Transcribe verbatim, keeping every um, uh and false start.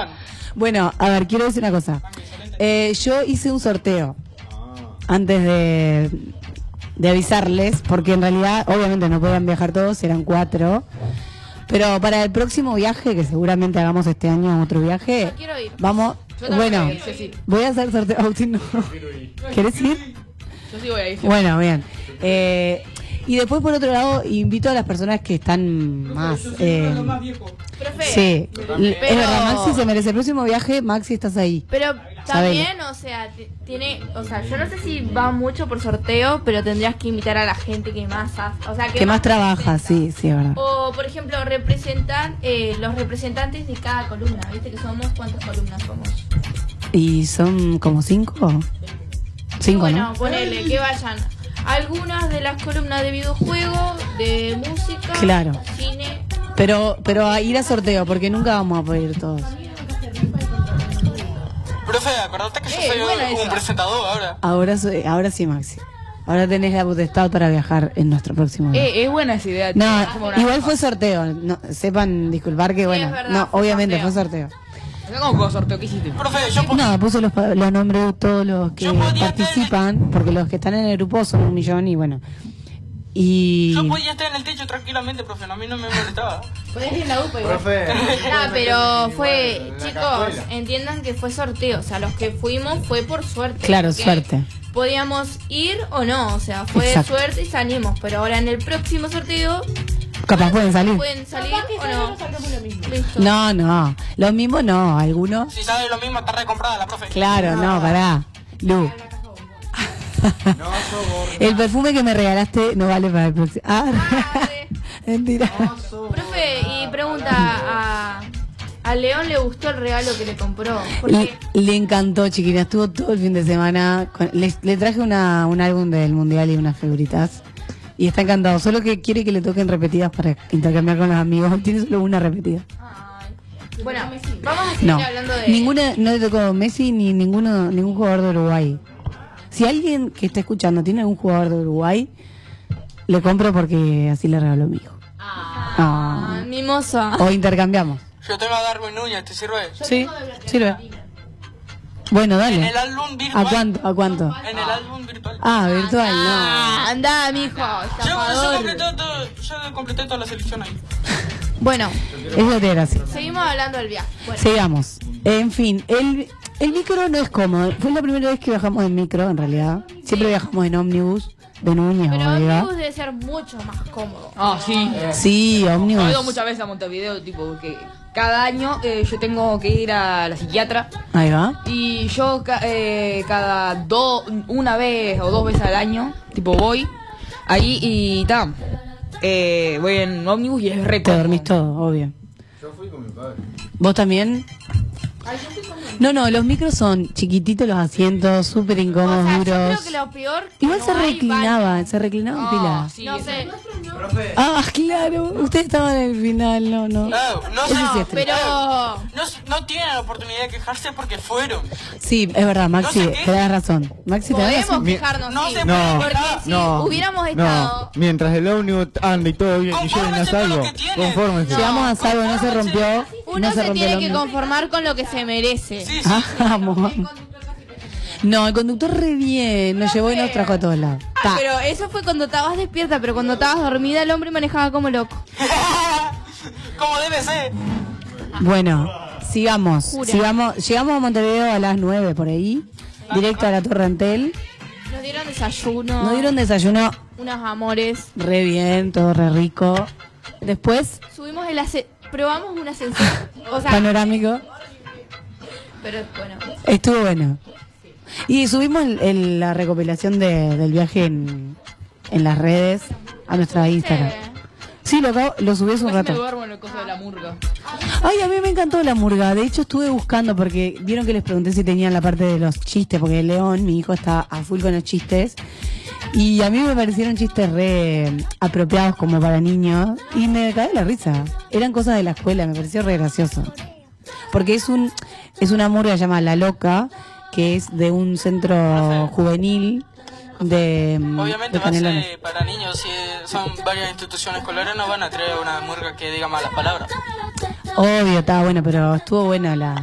Bueno, a ver, quiero decir una cosa. Eh, yo hice un sorteo antes de, de avisarles, porque en realidad, obviamente no podían viajar todos, eran cuatro. Pero para el próximo viaje, que seguramente hagamos este año otro viaje, Yo quiero ir. vamos. Bueno, ir, sí, sí. voy a hacer sorteo. Agustín, no. ¿Querés ir? Yo sí voy a ir. Bueno, bien. Eh, y después, por otro lado, invito a las personas que están más. Eh, Profe, sí, pero- es verdad, Maxi se merece. El próximo viaje, Maxi, estás ahí. Pero Sabelo. también, o sea, t- tiene, o sea, yo no sé si va mucho por sorteo, pero tendrías que invitar a la gente que más hace, o sea, que, Que más trabaja, representa. sí, sí, es verdad. O, por ejemplo, representan eh, los representantes de cada columna, ¿viste? Que somos, ¿cuántas columnas somos? ¿Y son como cinco? Cinco, Bueno, ¿no? ponele, que vayan algunas de las columnas de videojuegos, de música, Claro. cine. Pero, pero a ir a sorteo, porque nunca vamos a poder ir todos. Profe, acordate que yo Eh, soy buena un esa. presentador ahora. Ahora, soy- ahora sí, Maxi. Ahora tenés la potestad para viajar en nuestro próximo viaje. Eh, es buena esa idea. No, es como una- igual fue sorteo. No, sepan disculpar que, Sí, bueno, es verdad, no, fue obviamente sorteo. fue sorteo. ¿Cómo fue sorteo? ¿Qué hiciste? Profe, yo, po- No, puse los, pa- los nombres de todos los que Yo podía participan, porque los que están en el grupo son un millón y bueno. Y yo podía estar en el techo tranquilamente, profe, a mí no me molestaba. Podés ir en la U P A igual. Profe. Ah, pero fue, En la chicos, cazuela. entiendan que fue sorteo, o sea, los que fuimos fue por suerte. Claro, porque suerte. Podíamos ir o no, o sea, fue Exacto. suerte y salimos, pero ahora en el próximo sorteo capaz pueden salir. pueden salir o no. Listo. No, no, lo mismo no, algunos. Si sabe lo mismo, está recomprada la profe. Claro, no, pará. Lu. No soborna. El perfume que me regalaste no vale para el próximo. Ah, mentira. Profe, y pregunta a, a León, ¿le gustó el regalo que le compró? Le, Porque le encantó, chiquina. Estuvo todo el fin de semana. con- le, le traje una, un álbum del mundial y unas figuritas. Y está encantado. Solo que quiere que le toquen repetidas para intercambiar con los amigos. Tiene solo una repetida. Ay. Bueno, vamos a seguir No. hablando de... Ninguna, no le tocó Messi ni ninguno, ningún jugador de Uruguay. Si alguien que está escuchando tiene algún jugador de Uruguay, le compro porque así le regaló a mi hijo. Ah, mimosa. O intercambiamos. Yo tengo a Darwin Núñez, ¿te sirve? Sí, sirve. Bueno, En el dale. álbum virtual. ¿A cuánto? ¿A cuánto? En el álbum virtual. Ah, virtual, no. Ah, andá, mijo, Yo, yo, estafador. completé todo, yo completé toda la selección ahí. Bueno, Eso te gracia. seguimos hablando del viaje. Bueno, Sigamos. En fin, el, el micro no es cómodo. Fue la primera vez que viajamos en micro, en realidad. Siempre viajamos en ómnibus, de Núñez pero o Vega. Omnibus debe ser mucho más cómodo. Ah, sí. Sí, He ido ómnibus. muchas veces a Montevideo, tipo, que cada año eh, yo tengo que ir a la psiquiatra Ahí va. y yo ca- eh, cada dos, una vez o dos veces al año, tipo, voy ahí y ta, eh, voy en ómnibus y es re Te cómodo. dormís todo, obvio. Yo fui con mi padre. ¿Vos también? No, no, los micros son chiquititos los asientos, súper O incómodos, sea, yo duros. creo que lo peor que Igual no se hay reclinaban, baño. se reclinaban Ah, pila. sí, No eso. sé, Profe. Ah, claro, ustedes estaban en el final, no, no. Claro, no, Eso sé, sí es triste. pero... no, no tienen la oportunidad de quejarse porque fueron. Sí, es verdad, Maxi, No sé qué. te das razón. Maxi, te das Podemos razón. quejarnos, No sí. se No, puede Porque quejar. si no, hubiéramos estado... No, mientras el ómnibus ande y todo bien y lleguen a Confórmense con salvo, lo que tienen. confórmense. Si vamos a salvo, no se rompió. Uno no se se rompió tiene el que ómnibus. conformar con lo que se merece. Sí, sí. Ah, vamos, vamos. No, el conductor re bien, nos llevó y nos trajo a todos lados. Ah, Ta. pero eso fue cuando estabas despierta, pero cuando estabas dormida el hombre manejaba como loco. Como debe ser. Bueno, sigamos, Jura. sigamos. Llegamos a Montevideo a las nueve por ahí, directo a la Torre Antel. Nos dieron desayuno, Nos dieron desayuno unos amores. re bien, todo re rico. Después, Subimos el ascensor, probamos un ascensor. O sea, panorámico. pero bueno. Estuvo bueno. Y subimos el- el- la recopilación de- del viaje en, en las redes a nuestra Instagram. Sí, lo, acabo- lo subí hace un Casi me rato. duermo en el coso de la murga. Ay, a mí me encantó la murga. De hecho, estuve buscando porque vieron que les pregunté si tenían la parte de los chistes, porque León, mi hijo, está a full con los chistes. Y a mí me parecieron chistes re apropiados como para niños. Y me caí de la risa. Eran cosas de la escuela, me pareció re gracioso. Porque es un es una murga que se llama La Loca, que es de un centro juvenil de, Obviamente de va a Canelones. ser para niños, si son varias instituciones escolares no van a traer una murga que diga malas palabras. Obvio, estaba bueno, pero estuvo buena la,